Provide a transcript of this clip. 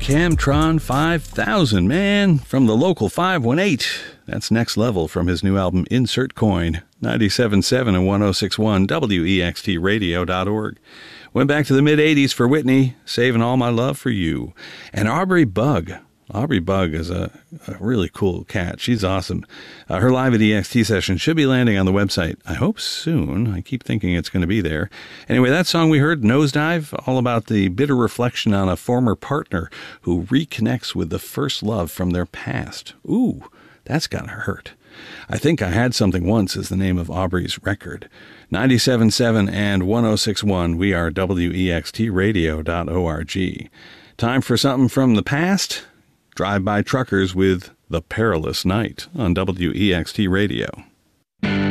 Camtron 5000, man, from the local 518. That's Next Level from his new album Insert Coin, 97.7 and 106.1 WEXTradio.org. Went back to the mid-'80s for Whitney, Saving All My Love for You. And Aubrey Bug. Aubrey Bug is a really cool cat. She's awesome. Her Live at EXT session should be landing on the website, I hope soon. I keep thinking it's going to be there. Anyway, that song we heard, Nosedive, all about the bitter reflection on a former partner who reconnects with the first love from their past. Ooh, that's gotta hurt. I Think I Had Something Once is the name of Aubrey's record. 97.7 and 106.1, we are WEXTradio.org. Time for something from the past. Drive-By Truckers with The Perilous Night on WEXT Radio.